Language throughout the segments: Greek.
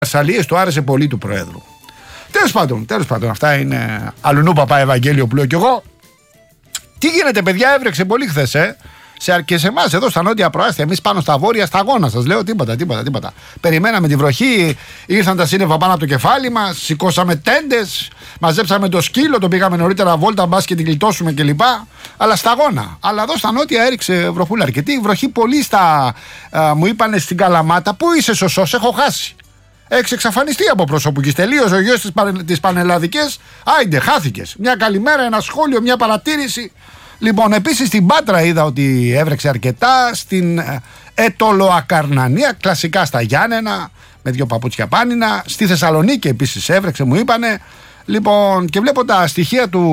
Σαλίες του άρεσε πολύ του Προέδρου. Τέλος πάντων, αυτά είναι αλουνού παπά Ευαγγέλιο που λέω κι εγώ. Τι γίνεται, παιδιά, έβρεξε πολύ χθες, και σε εμάς εδώ στα νότια προάστια. Εμείς πάνω στα βόρεια σταγόνα, σας λέω, τίποτα. Περιμέναμε τη βροχή, ήρθαν τα σύννεφα πάνω από το κεφάλι μας, σηκώσαμε τέντες, μαζέψαμε το σκύλο, το πήγαμε νωρίτερα βόλτα, μπας και την γλιτώσουμε κλπ. Αλλά σταγόνα. Αλλά εδώ στα νότια έριξε βροχούλα αρκετή. Βροχή πολύ μου είπανε στην Καλαμάτα. Πού είσαι, σωσός, έχω χάσει. Έχεις εξαφανιστεί από προσωπικής. Τελείωσε ο γιος της Πανελλαδικές. Άιντε, χάθηκες. Μια καλημέρα, ένα σχόλιο, μια παρατήρηση. Λοιπόν, επίσης στην Πάτρα είδα ότι έβρεξε αρκετά. Στην Ετωλοακαρνανία, κλασικά στα Γιάννενα, με 2 παπούτσια πάνινα. Στη Θεσσαλονίκη επίσης έβρεξε, μου είπανε. Λοιπόν, και βλέπω τα στοιχεία του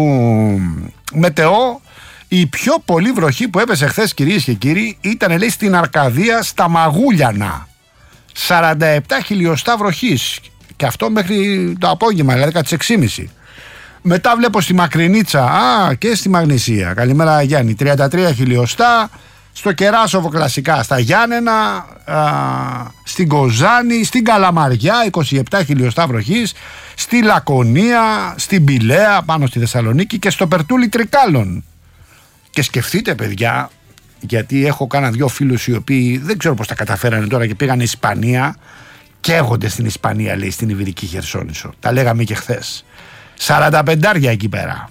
Μετεό. Η πιο πολύ βροχή που έπεσε χθες, κυρίες και κύριοι, ήταν, λέει, στην Αρκαδία, στα Μαγούλιανα. 47 χιλιοστά βροχής. Και αυτό μέχρι το απόγευμα, δηλαδή κατά τις 6.30. Μετά βλέπω στη Μακρινίτσα και στη Μαγνησία. Καλημέρα Γιάννη. 33 χιλιοστά. Στο Κεράσοβο κλασικά στα Γιάννενα. Στην Κοζάνη. Στην Καλαμαριά 27 χιλιοστά βροχής. Στη Λακωνία. Στην Πηλαία πάνω στη Θεσσαλονίκη. Και στο Περτούλι Τρικάλων. Και σκεφτείτε, παιδιά, γιατί έχω κάνα 2 φίλους οι οποίοι δεν ξέρω πώς τα καταφέρανε τώρα και πήγαν Ισπανία. Καίγονται στην Ισπανία, λέει, στην Ιβηρική Χερσόνησο. Τα λέγαμε και χθες. 45 εκεί πέρα.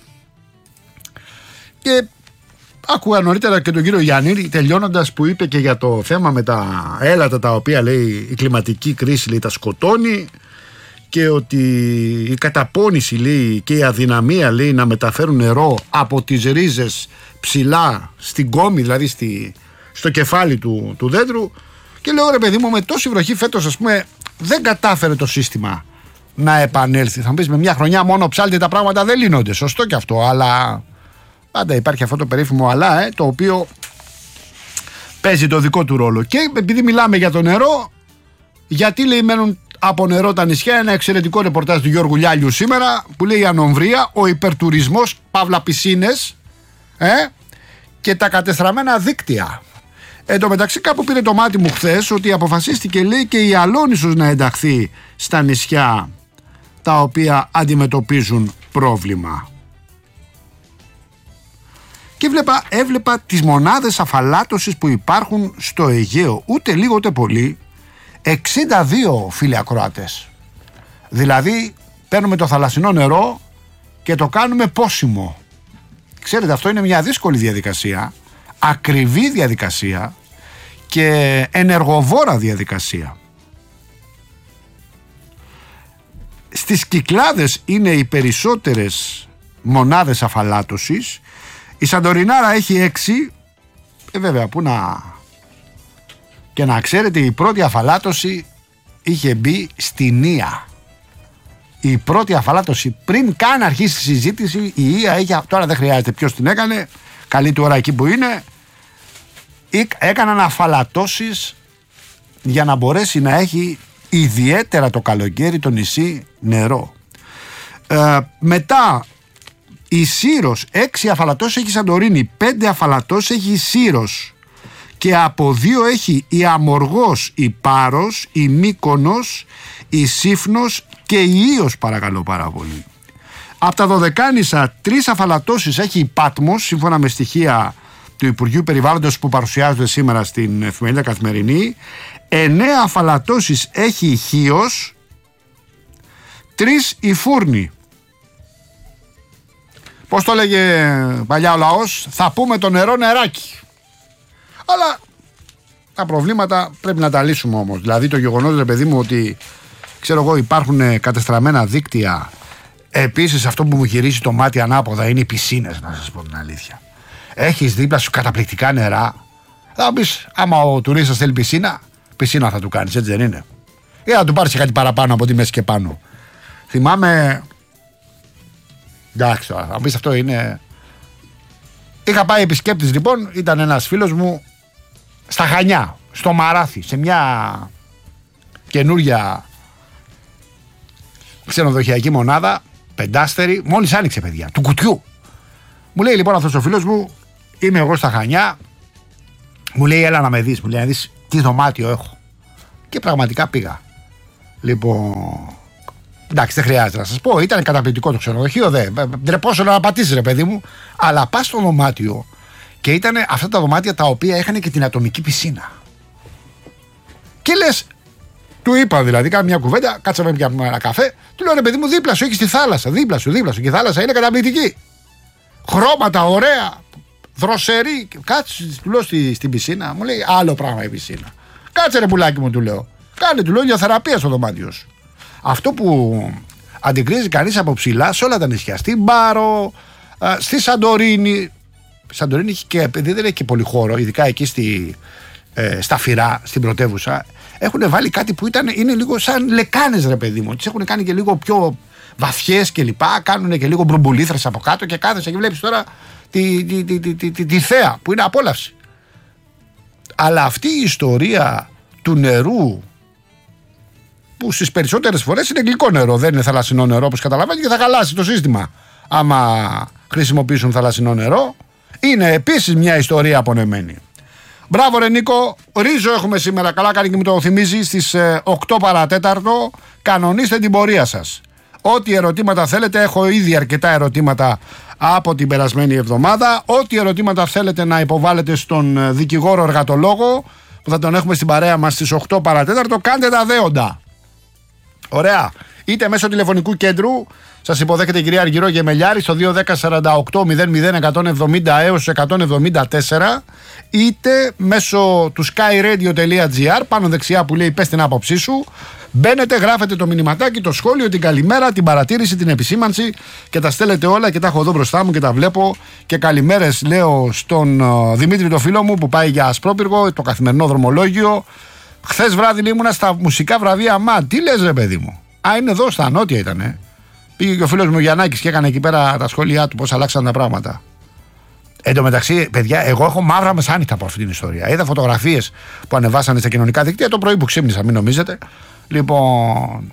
Και άκουγα νωρίτερα και τον κύριο Γιάννη, τελειώνοντας, που είπε και για το θέμα με τα έλατα τα οποία, λέει, η κλιματική κρίση, λέει, τα σκοτώνει, και ότι η καταπώνηση, λέει, και η αδυναμία, λέει, να μεταφέρουν νερό από τις ρίζες ψηλά στην κόμη, δηλαδή στο κεφάλι του δέντρου. Και λέω, ρε παιδί μου, με τόση βροχή φέτος, ας πούμε, δεν κατάφερε το σύστημα να επανέλθει. Θα μου πεις, με μια χρονιά μόνο ψάλτη τα πράγματα δεν λύνονται. Σωστό και αυτό, αλλά πάντα υπάρχει αυτό το περίφημο αλλά, το οποίο παίζει το δικό του ρόλο. Και επειδή μιλάμε για το νερό, γιατί, λέει, μένουν από νερό τα νησιά, ένα εξαιρετικό ρεπορτάζ του Γιώργου Λιάλιου σήμερα, που λέει η ανομβρία, ο υπερτουρισμός, παύλα πισίνες, και τα κατεστραμμένα δίκτυα. Εν τω μεταξύ, κάπου πήρε το μάτι μου χθες ότι αποφασίστηκε, λέει, και η Αλόνισσος να ενταχθεί στα νησιά τα οποία αντιμετωπίζουν πρόβλημα. Και έβλεπα τις μονάδες αφαλάτωσης που υπάρχουν στο Αιγαίο, ούτε λίγο ούτε πολύ, 62, φίλοι ακροατές. Δηλαδή παίρνουμε το θαλασσινό νερό και το κάνουμε πόσιμο. Ξέρετε, αυτό είναι μια δύσκολη διαδικασία, ακριβή διαδικασία και ενεργοβόρα διαδικασία. Στις Κυκλάδες είναι οι περισσότερες μονάδες αφαλάτωσης. Η Σαντορινάρα έχει 6. Βέβαια, πού να... Και να ξέρετε, η πρώτη αφαλάτωση είχε μπει στην Ία. Η πρώτη αφαλάτωση, πριν καν αρχίσει η συζήτηση, η Ία έχει, τώρα δεν χρειάζεται ποιος την έκανε, καλή του ώρα εκεί που είναι, έκαναν αφαλατώσεις για να μπορέσει να έχει ιδιαίτερα το καλοκαίρι το νησί νερό. Μετά η Σύρος, 6 αφαλατώσεις έχει η Σαντορίνη, 5 αφαλατώσεις έχει η Σύρος, και από 2 έχει η Αμοργός, η Πάρος, η Μύκονος, η Σύφνος και η Ίος, παρακαλώ πάρα πολύ. Από τα Δωδεκάνησα 3 αφαλατώσεις έχει η Πάτμος, σύμφωνα με στοιχεία του Υπουργείου Περιβάλλοντος που παρουσιάζονται σήμερα στην εφημερίδα Καθημερινή. 9 αφαλατώσεις έχει η Χίος, 3 η Φούρνη. Πώς το έλεγε παλιά ο λαός, θα πούμε το νερό νεράκι. Αλλά τα προβλήματα πρέπει να τα λύσουμε όμως. Δηλαδή το γεγονός, ρε παιδί μου, ότι ξέρω εγώ υπάρχουν κατεστραμμένα δίκτυα. Επίσης αυτό που μου γυρίζει το μάτι ανάποδα είναι οι πισίνες, να σας πω την αλήθεια. Έχεις δίπλα σου καταπληκτικά νερά. Θα πεις, άμα ο τουρίστας θέλει πισίνα θα του κάνεις, έτσι δεν είναι? Ή να του πάρεις κάτι παραπάνω από τη μέση και πάνω. Θυμάμαι, εντάξει τώρα, θα πεις αυτό είναι... Είχα πάει επισκέπτης, λοιπόν, ήταν ένας φίλος μου στα Χανιά, στο Μαράθι, σε μια καινούρια ξενοδοχειακή μονάδα, 5στερη, μόλις άνοιξε, παιδιά, του κουτιού. Μου λέει λοιπόν αυτός ο φίλος μου, είμαι εγώ στα Χανιά, μου λέει έλα να με δεις, μου λέει να δεις τι δωμάτιο έχω. Και πραγματικά πήγα. Λοιπόν. Εντάξει, δεν χρειάζεται να σας πω. Ήταν καταπληκτικό το ξενοδοχείο. Ντρεπόσαι να πατήσεις, ρε παιδί μου. Αλλά πας στο δωμάτιο και ήταν αυτά τα δωμάτια τα οποία είχαν και την ατομική πισίνα. Και λες, του είπα δηλαδή, κάνω μια κουβέντα, κάτσαμε ένα καφέ. Του λέω, ρε παιδί μου, δίπλα σου έχει τη θάλασσα. Δίπλα σου. Και η θάλασσα είναι καταπληκτική. Χρώματα, ωραία. Δροσερή. Κάτσε, του λέω στην πισίνα. Μου λέει, άλλο πράγμα η πισίνα. Κάτσε, ρε πουλάκι μου, του λέω. Κάνε, του λέω, για θεραπεία στο δωμάτιο σου. Αυτό που αντικρίζει κανείς από ψηλά σε όλα τα νησιά. Στην Πάρο, στη Σαντορίνη. Σαντορίνη έχει και, επειδή δεν έχει και πολύ χώρο, ειδικά εκεί στα Φυρά, στην πρωτεύουσα, έχουν βάλει κάτι που είναι λίγο σαν λεκάνες, ρε παιδί μου. Τις έχουν κάνει και λίγο βαθιές και λοιπά. Κάνουν και λίγο μπρουμπουλήθρες από κάτω και κάθεσαι και βλέπεις τώρα τη θέα που είναι απόλαυση. Αλλά αυτή η ιστορία του νερού, που στις περισσότερες φορές είναι γλυκό νερό, δεν είναι θαλασσινό νερό όπως καταλαβαίνει, και θα χαλάσει το σύστημα άμα χρησιμοποιήσουν θαλασσινό νερό, είναι επίσης μια ιστορία απονεμένη. Μπράβο ρε Νίκο, ρίζο έχουμε σήμερα, καλά κάνει και μου το θυμίζει, στις 8 παρατέταρτο. Κανονίστε την πορεία σας. Ό,τι ερωτήματα θέλετε, έχω ήδη αρκετά ερωτήματα από την περασμένη εβδομάδα. Ό,τι ερωτήματα θέλετε να υποβάλλετε στον δικηγόρο εργατολόγο, που θα τον έχουμε στην παρέα μας στις 8 παρατέταρτο, κάντε τα δέοντα. Ωραία. Είτε μέσω τηλεφωνικού κέντρου, σας υποδέχεται η κυρία Αργυρό Γεμελιάρη στο 210-48-00-170 έως 174, είτε μέσω του skyradio.gr, πάνω δεξιά που λέει πες την άποψή σου. Μπαίνετε, γράφετε το μηνυματάκι, το σχόλιο, την καλημέρα, την παρατήρηση, την επισήμανση και τα στέλνετε όλα και τα έχω εδώ μπροστά μου και τα βλέπω. Και καλημέρες λέω στον Δημήτρη το φίλο μου που πάει για Ασπρόπυργο, το καθημερινό δρομολόγιο. Χθες βράδυ ήμουνα στα μουσικά βραβεία ΜΑ. Τι λες ρε παιδί μου? Είναι εδώ στα νότια ήτανε. Πήγε και ο φίλος μου Γιαννάκης και έκανε εκεί πέρα τα σχόλιά του πώς αλλάξαν τα πράγματα. Εν τω μεταξύ, παιδιά, εγώ έχω μαύρα μεσάνυχτα από αυτή την ιστορία. Είδα φωτογραφίες που ανεβάσανε στα κοινωνικά δίκτυα το πρωί που ξύπνησα, μην νομίζετε. Λοιπόν,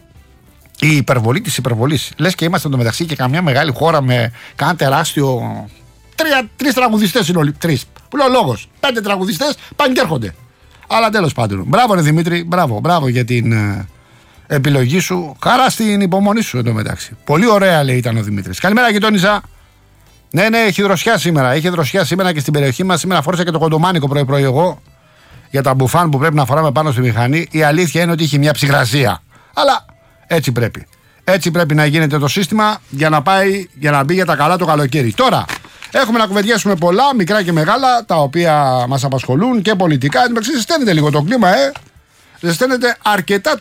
η υπερβολή της υπερβολής. Λες και είμαστε εν τω μεταξύ και καμιά μεγάλη χώρα με κανένα τεράστιο. Τρεις τραγουδιστές είναι όλοι. Τρεις. Που λέω λόγος. 5 τραγουδιστές πάνε και έρχονται. Αλλά τέλος πάντων. Μπράβο, ρε Δημήτρη, μπράβο για την επιλογή σου. Χαρά στην υπομονή σου εντωμεταξύ. Πολύ ωραία, λέει, ήταν ο Δημήτρης. Καλημέρα, γειτόνισσα. Ναι, έχει δροσιά σήμερα. Έχει δροσιά σήμερα και στην περιοχή μας. Σήμερα φόρεσα και το κοντομάνικο πρωί-πρωί εγώ για τα μπουφάν που πρέπει να φοράμε πάνω στη μηχανή. Η αλήθεια είναι ότι έχει μια ψυγρασία. Αλλά έτσι πρέπει. Έτσι πρέπει να γίνεται το σύστημα για να μπει για τα καλά το καλοκαίρι. Τώρα έχουμε να κουβεντιάσουμε πολλά, μικρά και μεγάλα, τα οποία μας απασχολούν και πολιτικά. Εντάξει, ζεσταίνεται λίγο το κλίμα, Ζεσταίνεται αρκετά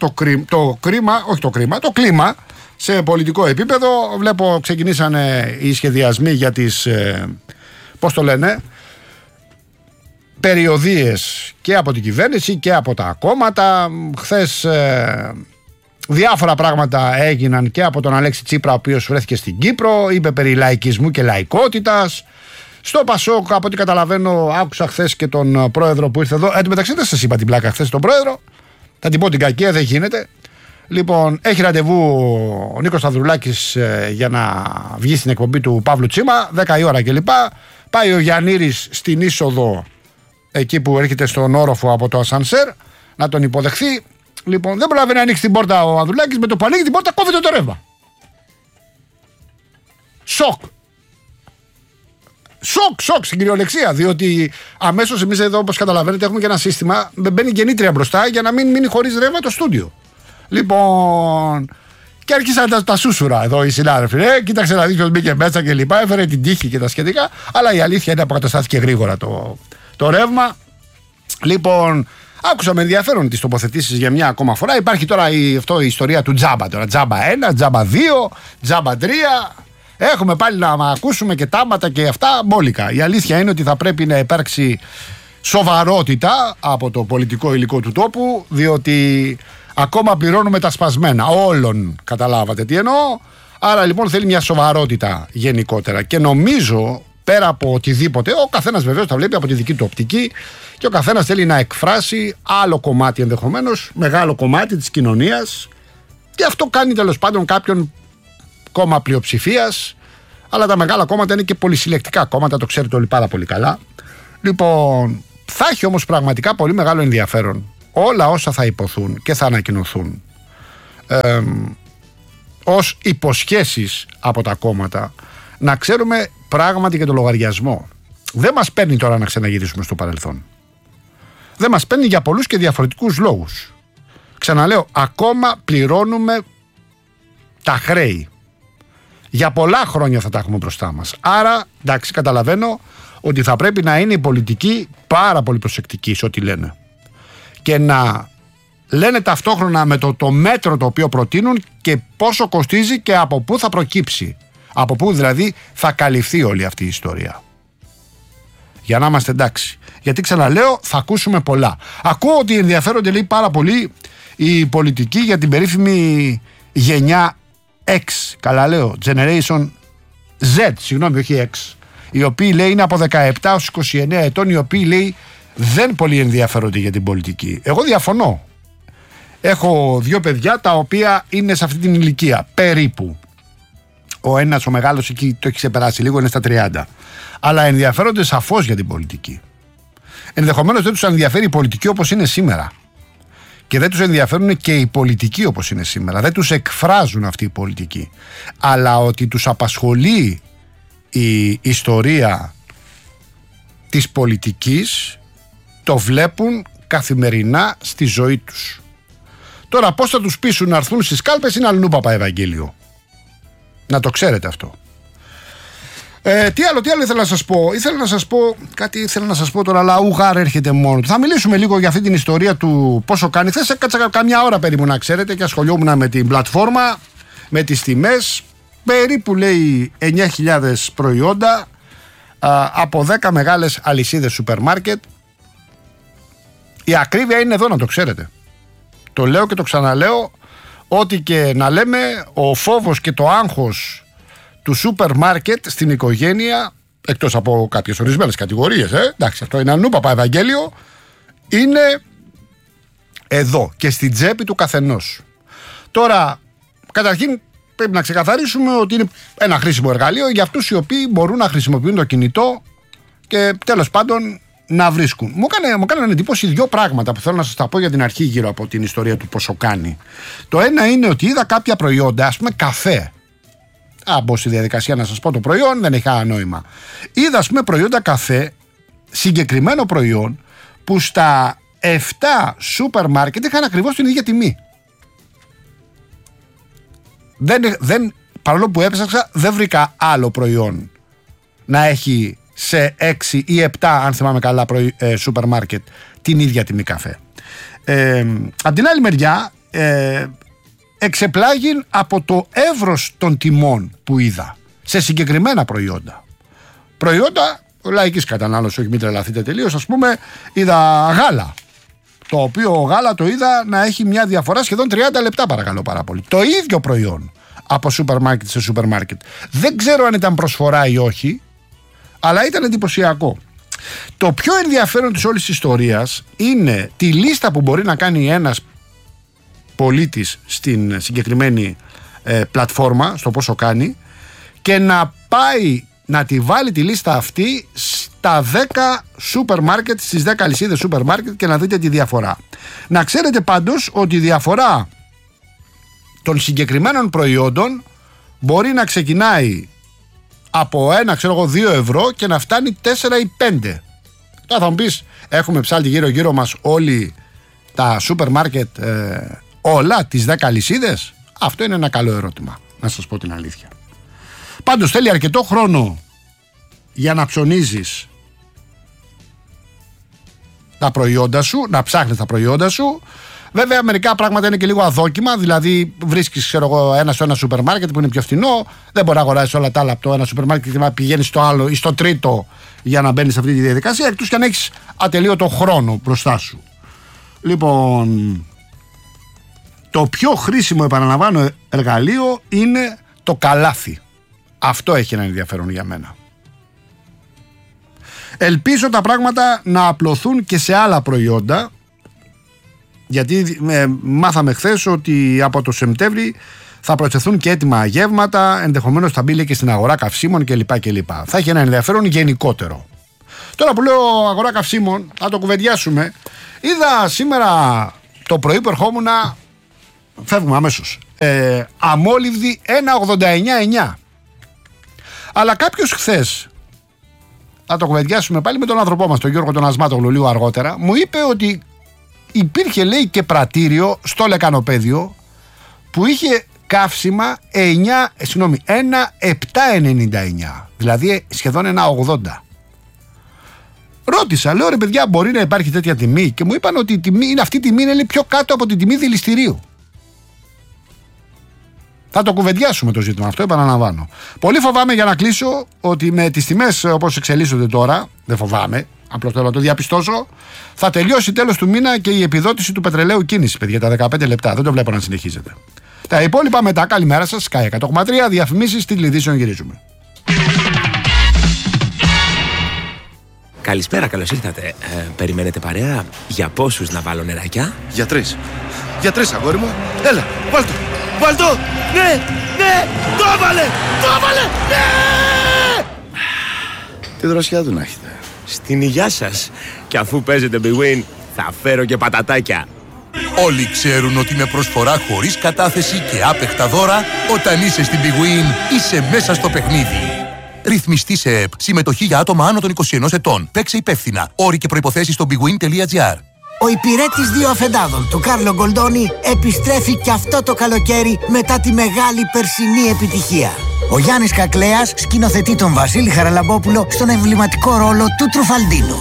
το κλίμα σε πολιτικό επίπεδο. Βλέπω ξεκινήσανε οι σχεδιασμοί για τις, περιοδίες και από την κυβέρνηση και από τα κόμματα. Χθες διάφορα πράγματα έγιναν και από τον Αλέξη Τσίπρα, ο οποίος βρέθηκε στην Κύπρο, είπε περί λαϊκισμού και λαϊκότητας. Στο Πασόκ, από ό,τι καταλαβαίνω, άκουσα χθες και τον πρόεδρο που ήρθε εδώ. Εν τω μεταξύ δεν σας είπα την πλάκα χθες τον πρόεδρο. Θα την πω την κακία, δεν γίνεται. Λοιπόν, έχει ραντεβού ο Νίκος Σταυρουλάκης για να βγει στην εκπομπή του Παύλου Τσίμα, 10 η ώρα κλπ. Πάει ο Γιαννήρης στην είσοδο, εκεί που έρχεται στον όροφο από το ασανσέρ, να τον υποδεχθεί. Λοιπόν, δεν προλαβαίνει να ανοίξει την πόρτα ο Ανδρουλάκης, με το που ανοίγει την πόρτα κόβεται το ρεύμα. Σοκ στην κυριολεξία, διότι αμέσως εμείς εδώ, όπως καταλαβαίνετε, έχουμε και ένα σύστημα, μπαίνει γεννήτρια μπροστά για να μην μείνει χωρίς ρεύμα το στούντιο. Λοιπόν, και άρχισαν τα σούσουρα εδώ οι συνάδελφοι. Κοίταξε να δει ποιος μπήκε μέσα και λοιπά, έφερε την τύχη και τα σχετικά. Αλλά η αλήθεια είναι αποκαταστάθηκε γρήγορα το ρεύμα. Λοιπόν, άκουσα με ενδιαφέρον τις τοποθετήσεις για μια ακόμα φορά. Υπάρχει τώρα η ιστορία του τζάμπα. Τώρα, τζάμπα 1, τζάμπα 2, τζάμπα 3. Έχουμε πάλι να ακούσουμε και τάματα και αυτά μπόλικα. Η αλήθεια είναι ότι θα πρέπει να υπάρξει σοβαρότητα από το πολιτικό υλικό του τόπου, διότι ακόμα πληρώνουμε τα σπασμένα όλων, καταλάβατε τι εννοώ. Άρα λοιπόν θέλει μια σοβαρότητα γενικότερα και νομίζω πέρα από οτιδήποτε, ο καθένας βεβαίως τα βλέπει από τη δική του οπτική και ο καθένας θέλει να εκφράσει άλλο κομμάτι, ενδεχομένως μεγάλο κομμάτι της κοινωνίας, και αυτό κάνει τέλος πάντων κάποιον κόμμα πλειοψηφίας, αλλά τα μεγάλα κόμματα είναι και πολυσυλλεκτικά κόμματα, το ξέρετε όλοι πάρα πολύ καλά. Λοιπόν, θα έχει όμως πραγματικά πολύ μεγάλο ενδιαφέρον όλα όσα θα υποθούν και θα ανακοινωθούν ως υποσχέσεις από τα κόμματα, να ξέρουμε πράγματι και το λογαριασμό. Δεν μας παίρνει τώρα να ξαναγυρίσουμε στο παρελθόν. Δεν μας παίρνει για πολλούς και διαφορετικούς λόγους. Ξαναλέω, ακόμα πληρώνουμε τα χρέη. Για πολλά χρόνια θα τα έχουμε μπροστά μας. Άρα, εντάξει, καταλαβαίνω ότι θα πρέπει να είναι οι πολιτικοί πάρα πολύ προσεκτικοί σε ό,τι λένε. Και να λένε ταυτόχρονα με το μέτρο το οποίο προτείνουν και πόσο κοστίζει και από πού θα προκύψει. Από πού δηλαδή θα καλυφθεί όλη αυτή η ιστορία. Για να είμαστε εντάξει. Γιατί ξαναλέω, θα ακούσουμε πολλά. Ακούω ότι ενδιαφέρονται, λέει, πάρα πολύ οι πολιτικοί για την περίφημη γενιά X. Καλά λέω, Generation Z, συγγνώμη, όχι X. Οι οποίοι, λέει, είναι από 17 έως 29 ετών, οι οποίοι, λέει, δεν πολύ ενδιαφέρονται για την πολιτική. Εγώ διαφωνώ. Έχω 2 παιδιά τα οποία είναι σε αυτή την ηλικία, περίπου. Ο ένας, ο μεγάλος, εκεί το έχει ξεπεράσει λίγο, είναι στα 30. Αλλά ενδιαφέρονται σαφώς για την πολιτική. Ενδεχομένως δεν τους ενδιαφέρει η πολιτική όπως είναι σήμερα. Και δεν τους ενδιαφέρουν και οι πολιτικοί όπως είναι σήμερα. Δεν τους εκφράζουν αυτή η πολιτική. Αλλά ότι τους απασχολεί η ιστορία της πολιτικής, το βλέπουν καθημερινά στη ζωή τους. Τώρα πώς θα τους πείσουν να έρθουν στις κάλπες είναι αλλού Παπαευαγγέλιο. Να το ξέρετε αυτό. Τι άλλο ήθελα να σας πω. Ήθελα να σας πω τώρα, αλλά Ουγάρ έρχεται μόνο του. Θα μιλήσουμε λίγο για αυτή την ιστορία του πόσο κάνει. Χθες έκατσα καμιά ώρα περίπου, να ξέρετε, και ασχολιόμουν με την πλατφόρμα, με τις τιμές. Περίπου, λέει, 9.000 προϊόντα από 10 μεγάλες αλυσίδες σούπερ μάρκετ. Η ακρίβεια είναι εδώ, να το ξέρετε. Το λέω και το ξαναλέω. Ό,τι και να λέμε, ο φόβος και το άγχος του σούπερ μάρκετ στην οικογένεια, εκτός από κάποιες ορισμένες κατηγορίες, εντάξει, αυτό είναι αλλού Παπαευαγγέλιο, είναι εδώ και στην τσέπη του καθενός. Τώρα, καταρχήν πρέπει να ξεκαθαρίσουμε ότι είναι ένα χρήσιμο εργαλείο για αυτούς οι οποίοι μπορούν να χρησιμοποιούν το κινητό και τέλος πάντων να βρίσκουν. Μου έκαναν εντύπωση 2 πράγματα που θέλω να σας τα πω για την αρχή γύρω από την ιστορία του πόσο κάνει. Το ένα είναι ότι είδα κάποια προϊόντα, ας πούμε καφέ. Μπω στη διαδικασία να σας πω το προϊόν, δεν έχει νόημα. Είδα, ας πούμε, προϊόντα καφέ, συγκεκριμένο προϊόν, που στα 7 σούπερ μάρκετ είχαν ακριβώς την ίδια τιμή. Παρόλο που έψαξα, δεν βρήκα άλλο προϊόν να έχει σε 6 ή 7, αν θυμάμαι καλά, σούπερ μάρκετ την ίδια τιμή καφέ. Απ' την άλλη μεριά, εξεπλάγει από το εύρος των τιμών που είδα σε συγκεκριμένα προϊόντα. Προϊόντα λαϊκής κατανάλωσης, όχι μην τρελαθείτε τελείως. Ας πούμε, είδα γάλα, το οποίο γάλα το είδα να έχει μια διαφορά σχεδόν 30 λεπτά, παρακαλώ πάρα πολύ. Το ίδιο προϊόν από σούπερ μάρκετ σε σούπερ μάρκετ. Δεν ξέρω αν ήταν προσφορά ή όχι, αλλά ήταν εντυπωσιακό. Το πιο ενδιαφέρον της όλης της ιστορίας είναι τη λίστα που μπορεί να κάνει ένας πολίτης στην συγκεκριμένη πλατφόρμα, στο πόσο κάνει, και να πάει να τη βάλει τη λίστα αυτή στα 10 σούπερ μάρκετ, στις 10 αλυσίδες σούπερ μάρκετ, και να δείτε τη διαφορά. Να ξέρετε πάντως ότι η διαφορά των συγκεκριμένων προϊόντων μπορεί να ξεκινάει από 2 ευρώ και να φτάνει 4 ή 5. Τώρα θα μου πεις, έχουμε ψάλτη γύρω μας όλοι τα σούπερ μάρκετ, όλα τις 10 αλυσίδες? Αυτό είναι ένα καλό ερώτημα, να σας πω την αλήθεια. Πάντως θέλει αρκετό χρόνο για να ψωνίζεις τα προϊόντα σου, να ψάχνεις τα προϊόντα σου. Βέβαια, μερικά πράγματα είναι και λίγο αδόκιμα. Δηλαδή, βρίσκεις ένα σούπερ μάρκετ που είναι πιο φθηνό. Δεν μπορεί να αγοράσεις όλα τα άλλα από το ένα σούπερ μάρκετ και να πηγαίνεις στο άλλο ή στο τρίτο για να μπαίνεις σε αυτή τη διαδικασία. Εκτός και αν έχεις ατελείωτο χρόνο μπροστά σου. Λοιπόν, το πιο χρήσιμο, επαναλαμβάνω, εργαλείο είναι το καλάθι. Αυτό έχει ένα ενδιαφέρον για μένα. Ελπίζω τα πράγματα να απλωθούν και σε άλλα προϊόντα, γιατί μάθαμε χθες ότι από το Σεπτέμβρη θα προσθεθούν και έτοιμα γεύματα, ενδεχομένως θα μπει και στην αγορά καυσίμων κλπ. Θα έχει ένα ενδιαφέρον γενικότερο. Τώρα που λέω αγορά καυσίμων, θα το κουβεντιάσουμε. Είδα σήμερα το πρωί που ερχόμουν φεύγουμε αμέσως. Αμόλυβδη 1,89,9. Αλλά κάποιος χθες, θα το κουβεντιάσουμε πάλι με τον άνθρωπό μας, τον Γιώργο τον Ασμάτογλου, λίγο αργότερα, μου είπε ότι υπήρχε, λέει, και πρατήριο στο λεκανοπέδιο που είχε καύσιμα 1,799, δηλαδή σχεδόν 1,80. Ρώτησα, λέω, ρε παιδιά, μπορεί να υπάρχει τέτοια τιμή? Και μου είπαν ότι η τιμή είναι, αυτή η τιμή είναι πιο κάτω από την τιμή δηληστηρίου. Θα το κουβεντιάσουμε το ζήτημα αυτό, επαναλαμβάνω. Πολύ φοβάμαι, για να κλείσω, ότι με τις τιμές όπως εξελίσσονται τώρα, δεν φοβάμαι, απλώς θέλω να το διαπιστώσω, θα τελειώσει τέλος του μήνα και η επιδότηση του πετρελαίου κίνηση, παιδιά, τα 15 λεπτά. Δεν το βλέπω να συνεχίζεται. Τα υπόλοιπα μετά. Καλημέρα σας. Sky 100,3, διαφημίσεις, στη Ειδήσεων γυρίζουμε. Καλησπέρα, καλώς ήρθατε. Περιμένετε παρέα? Για πόσους να βάλω νεράκια? Για 3. Για 3, αγόρι μου. Έλα, βάλ' το. Βάλ' το. Ναι, ναι, το έβαλε. Το έβαλε. Ναι. Τι δροσιά του να έχετε. Στην υγειά σας. Και αφού παίζετε Big Win, θα φέρω και πατατάκια. Όλοι ξέρουν ότι με προσφορά χωρίς κατάθεση και άπεχτα δώρα, όταν είσαι στην Big Win, είσαι μέσα στο παιχνίδι. Ρυθμιστή σε ΕΠ. Συμμετοχή για άτομα άνω των 21 ετών. Παίξε υπεύθυνα. Όροι και προϋποθέσεις στο bigwin.gr. Ο υπηρέτης 2 αφεντάδων του Κάρλο Γκολντόνι επιστρέφει και αυτό το καλοκαίρι μετά τη μεγάλη περσινή επιτυχία. Ο Γιάννης Κακλέας σκηνοθετεί τον Βασίλη Χαραλαμπόπουλο στον εμβληματικό ρόλο του Τρουφαλντίνο.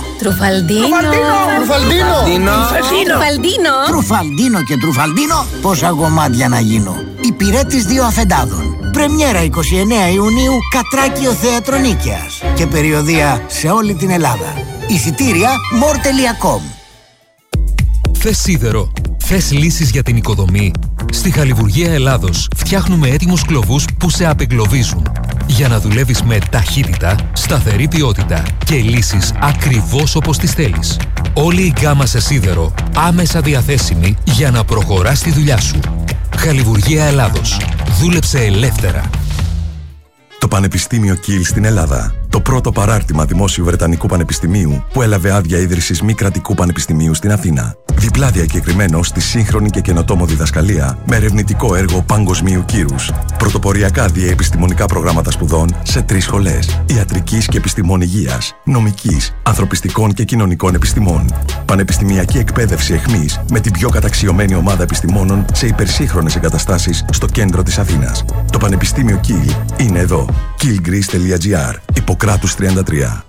Τρουφαλντίνο και Τρουφαλντίνο, πόσα γομάτια να γίνω. Υπηρέτης 2 αφεντάδων. Πρεμιέρα 29 Ιουνίου, Κατράκιο Θέατρο Νίκαιας. Και περιοδεία σε όλη την Ελλάδα. Εισιτήρια more.com. Θες σίδερο? Θες λύσεις για την οικοδομή? Στη Χαλιβουργία Ελλάδος φτιάχνουμε έτοιμους κλωβούς που σε απεγκλωβίζουν. Για να δουλεύεις με ταχύτητα, σταθερή ποιότητα και λύσεις ακριβώς όπως τις θέλεις. Όλη η γκάμα σε σίδερο άμεσα διαθέσιμη για να προχωράς τη δουλειά σου. Χαλιβουργία Ελλάδος. Δούλεψε ελεύθερα. Το Πανεπιστήμιο Κιλ στην Ελλάδα. Το πρώτο παράρτημα δημόσιου Βρετανικού Πανεπιστημίου που έλαβε άδεια ίδρυσης μη κρατικού πανεπιστημίου στην Αθήνα. Διπλά διακεκριμένο στη σύγχρονη και καινοτόμο διδασκαλία με ερευνητικό έργο παγκοσμίου κύρους. Πρωτοποριακά διαεπιστημονικά προγράμματα σπουδών σε 3 σχολές. Ιατρικής και επιστημών υγείας, νομικής, ανθρωπιστικών και κοινωνικών επιστημών. Πανεπιστημιακή εκπαίδευση εχμής με την πιο καταξιωμένη ομάδα επιστημόνων σε υπερσύγχρονες εγκαταστάσεις στο κέντρο της Αθήνας. Το Πανεπιστήμιο Κιλ είναι εδώ. killgreece.gr. Ιπποκράτους 33.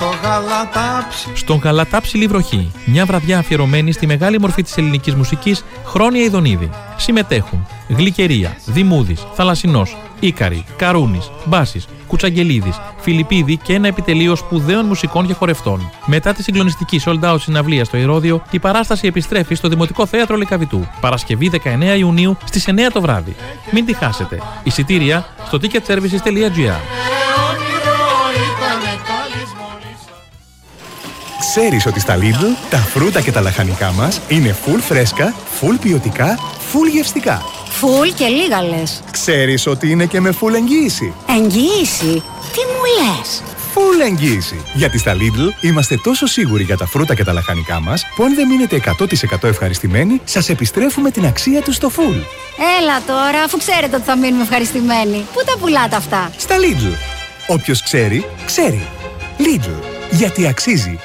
Στον Γαλατάψιλη βροχή. Μια βραδιά αφιερωμένη στη μεγάλη μορφή της ελληνικής μουσικής, Χρόνια Ιδονίδη. Συμμετέχουν Γλυκερία, Δημούδης, Θαλασσινός, Ίκαρη, Καρούνης, Μπάσης, Κουτσαγγελίδης, Φιλιππίδη και ένα επιτελείο σπουδαίων μουσικών και χορευτών. Μετά τη συγκλονιστική sold out συναυλία στο Ηρώδειο, η παράσταση επιστρέφει στο Δημοτικό Θέατρο Λυκαβητού. Παρασκευή 19 Ιουνίου στις 9 το βράδυ. Μην τη χάσετε. Εισιτήρια στο ticketservices.gr. Ξέρεις ότι στα Lidl τα φρούτα και τα λαχανικά μας είναι full φρέσκα, full ποιοτικά, full γευστικά. Full και λίγα λες. Ξέρεις ότι είναι και με full εγγύηση. Εγγύηση? Τι μου λες? Full εγγύηση. Γιατί στα Lidl είμαστε τόσο σίγουροι για τα φρούτα και τα λαχανικά μας που αν δεν μείνετε 100% ευχαριστημένοι, σας επιστρέφουμε την αξία τους στο full. Έλα τώρα, αφού ξέρετε ότι θα μείνουμε ευχαριστημένοι. Πού τα πουλάτε αυτά? Στα Lidl. Όποιος ξέρει, ξέρει. Lidl. Γιατί αξίζει.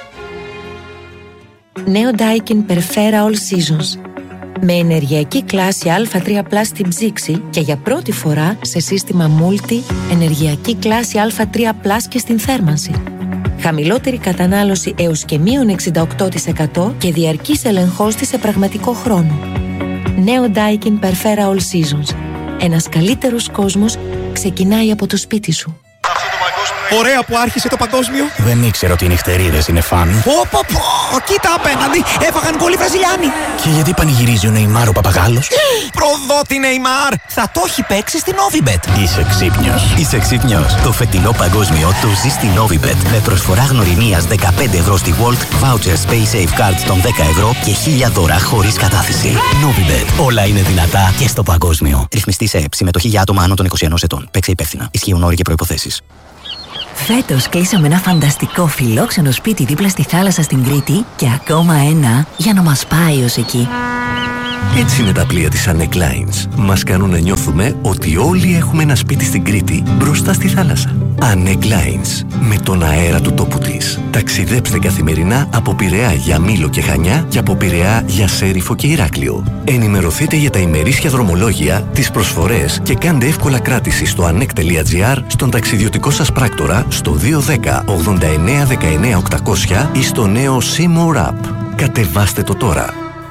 Νέο Daikin Perfera All Seasons. Με ενεργειακή κλάση Α3+ στην ψήξη και για πρώτη φορά σε σύστημα Multi ενεργειακή κλάση Α3+ και στην θέρμανση. Χαμηλότερη κατανάλωση έως και -68% και διαρκής ελεγχός της σε πραγματικό χρόνο. Νέο Daikin Perfera All Seasons. Ένας καλύτερος κόσμος ξεκινάει από το σπίτι σου. Ωραία που άρχισε το παγκόσμιο. Δεν ήξερα ότι οι νυχτερίδες είναι φαν. Κοίτα απέναντι, έφαγαν πολλοί Βραζιλιάνοι. Και γιατί πανηγυρίζει ο Νεϊμάρ ο παπαγάλος? Προδότη Νεϊμάρ, θα το έχει παίξει στην Novibet. Είσαι ξύπνιος. Είσαι ξύπνιος. Το φετινό παγκόσμιο το ζει στην Novibet. Με προσφορά γνωριμίας 15 ευρώ στη Volt, voucher Space Safe Cards των 10 ευρώ και 1000 δώρα χωρίς κατάθεση. Novibet. Όλα είναι δυνατά και στο παγκόσμιο. Ρυθμιστή σε ΕΠ. Συμμετοχή για άτομα άνω των 21 ετών. Παίξε υπεύθυνα. Ισχύουν όροι και προϋποθέσεις. Φέτος κλείσαμε ένα φανταστικό φιλόξενο σπίτι δίπλα στη θάλασσα στην Κρήτη και ακόμα ένα για να μας πάει ως εκεί. Έτσι είναι τα πλοία της Anek Lines. Μας κάνουν να νιώθουμε ότι όλοι έχουμε ένα σπίτι στην Κρήτη μπροστά στη θάλασσα. Anek Lines. Με τον αέρα του τόπου της. Ταξιδέψτε καθημερινά από Πειραιά για Μήλο και Χανιά και από Πειραιά για Σέριφο και Ηράκλειο. Ενημερωθείτε για τα ημερήσια δρομολόγια, τις προσφορές και κάντε εύκολα κράτηση στο anek.gr, στον ταξιδιωτικό σας πράκτορα, στο 210 89 19 800 ή στο νέο Seymour App. Κατεβάστε το τώρα.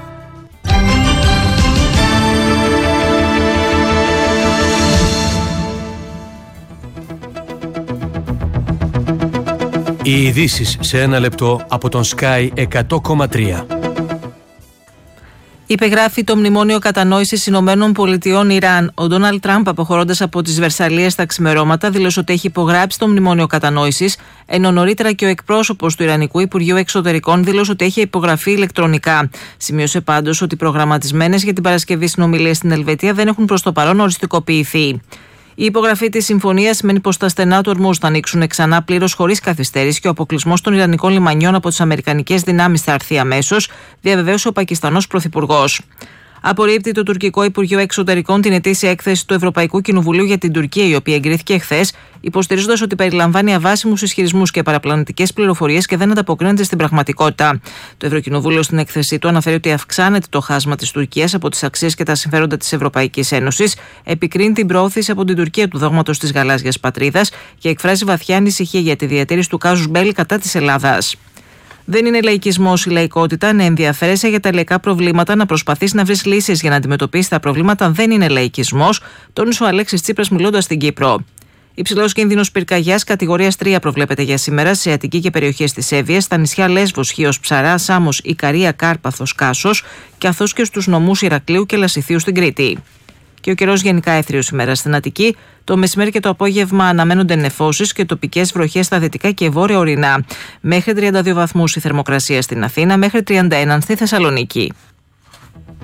Οι ειδήσεις σε ένα λεπτό από τον Sky 100,3. Υπεγράφει το Μνημόνιο Κατανόησης Ηνωμένων Πολιτειών Ιράν. Ο Ντόναλντ Τραμπ, αποχωρώντας από τις Βερσαλλίες στα ξημερώματα, δήλωσε ότι έχει υπογράψει το Μνημόνιο Κατανόησης, ενώ νωρίτερα και ο εκπρόσωπος του Ιρανικού Υπουργείου Εξωτερικών δήλωσε ότι έχει υπογραφεί ηλεκτρονικά. Σημείωσε πάντως ότι οι προγραμματισμένες για την Παρασκευή συνομιλίες στην Ελβετία δεν έχουν προς το παρόν οριστικοποιηθεί. Η υπογραφή της συμφωνίας σημαίνει πως τα στενά του ορμούς θα ανοίξουν ξανά πλήρως χωρίς καθυστέρηση και ο αποκλεισμός των Ιρανικών λιμανιών από τις αμερικανικές δυνάμεις θα έρθει αμέσως, διαβεβαίωσε ο Πακιστανός Πρωθυπουργός. Απορρίπτει το τουρκικό Υπουργείο Εξωτερικών την ετήσια έκθεση του Ευρωπαϊκού Κοινοβουλίου για την Τουρκία, η οποία εγκρίθηκε χθες, υποστηρίζοντας ότι περιλαμβάνει αβάσιμους ισχυρισμούς και παραπλανητικές πληροφορίες και δεν ανταποκρίνεται στην πραγματικότητα. Το Ευρωκοινοβούλιο στην έκθεσή του αναφέρει ότι αυξάνεται το χάσμα της Τουρκίας από τις αξίες και τα συμφέροντα της Ευρωπαϊκής Ένωσης, επικρίνει την προώθηση από την Τουρκία του δόγματος της γαλάζιας πατρίδας και εκφράζει βαθιά ανησυχία για τη διατήρηση του κάζους μπέλι κατά της Ελλάδας. Δεν είναι λαϊκισμός η λαϊκότητα, να ενδιαφέρεσαι για τα λαϊκά προβλήματα, να προσπαθείς να βρεις λύσεις για να αντιμετωπίσεις τα προβλήματα δεν είναι λαϊκισμός, τόνισε ο Αλέξης Τσίπρας μιλώντας στην Κύπρο. Υψηλός κίνδυνος πυρκαγιάς κατηγορίας 3 προβλέπεται για σήμερα σε Αττική και περιοχές της Εύβοιας, στα νησιά Λέσβος, Χίος, Ψαρά, Σάμος, Ικαρία, Κάρπαθος, Κάσος, καθώς και στους νομούς Ηρακλείου και Λασιθίου στην Κρήτη. Και ο καιρός γενικά έθριος ημέρα στην Αττική. Το μεσημέρι και το απόγευμα αναμένονται νεφώσεις και τοπικές βροχές στα δυτικά και βόρεια ορεινά. Μέχρι 32 βαθμούς η θερμοκρασία στην Αθήνα, μέχρι 31 στη Θεσσαλονίκη.